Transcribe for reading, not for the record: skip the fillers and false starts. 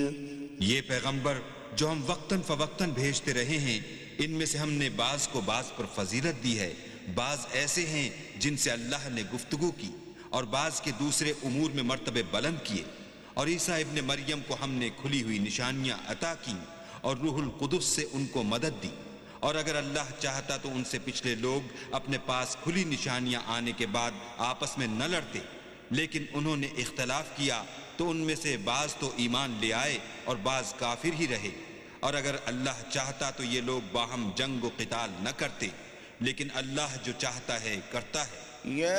ये पैगंबर जो हम वक्तन फवक्तन भेजते रहे हैं, इनमें से हमने बाज को बाज पर फजीलत दी है। बाज ऐसे हैं जिनसे अल्लाह ने गुफ्तगू की और बाज के दूसरे उमूर में मर्तबे बुलंद किए। और ईसा इब्ने मरियम को हमने खुली हुई निशानियां अता की और रूहुल कुदस से उनको मदद दी। और अगर अल्लाह चाहता तो उनसे पिछले लोग अपने पास खुली निशानियां आने के बाद आपस में न लड़ते, लेकिन उन्होंने इख्तलाफ किया तो उनमें से बाज तो ईमान ले आए और बाज काफिर ही रहे। और अगर अल्लाह चाहता तो ये लोग बाहम जंग व क़िताल न करते, लेकिन अल्लाह जो चाहता है करता है।